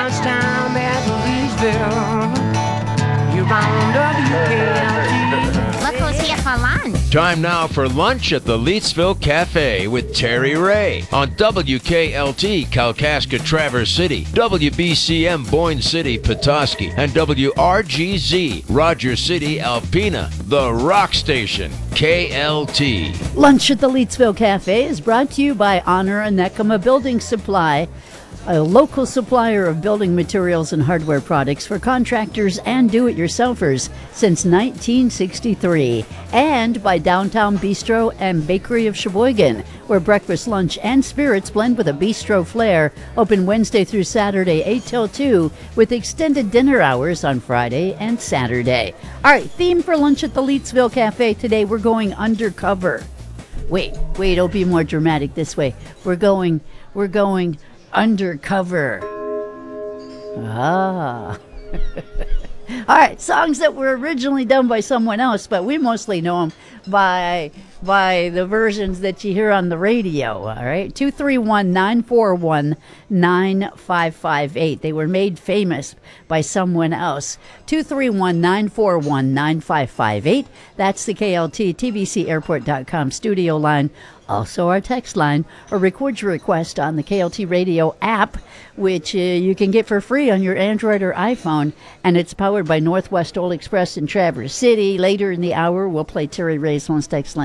lunchtime at Leesville. You're on WKLT. Look who's here for lunch. Time now for lunch at the Leetsville Cafe with Terry Ray on WKLT Kalkaska Traverse City, WBCM Boyne City Petoskey, and WRGZ Rogers City Alpena, the rock station, KLT. Lunch at the Leetsville Cafe is brought to you by Honor Anekama Building Supply, a local supplier of building materials and hardware products for contractors and do-it-yourselfers since 1963. And by Downtown Bistro and Bakery of Sheboygan, where breakfast, lunch, and spirits blend with a bistro flair. Open Wednesday through Saturday, 8 till 2, with extended dinner hours on Friday and Saturday. All right, theme for lunch at the Leetsville Cafe today, we're going undercover. Wait, it'll be more dramatic this way. We're going undercover. Ah. All right, songs that were originally done by someone else, but we mostly know them by the versions that you hear on the radio. All right, 231-941-9558. They were made famous by someone else. 231-941-9558. That's the KLT TBCAirport.com studio line. Also our text line, or record your request on the KLT radio app, which you can get for free on your Android or iPhone, and it's powered by Northwest Old Express in Traverse City. Later in the hour, we'll play Terry Ray's Home Text line.